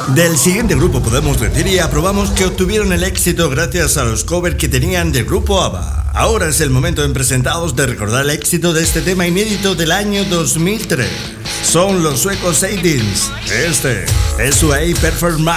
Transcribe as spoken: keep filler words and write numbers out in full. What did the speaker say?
Del siguiente grupo podemos decir y aprobamos que obtuvieron el éxito gracias a los covers que tenían del grupo ABBA. Ahora es el momento en presentados de recordar el éxito de este tema inédito del año dos mil tres. Son los suecos Aidins. Este es su A Perfect Mind.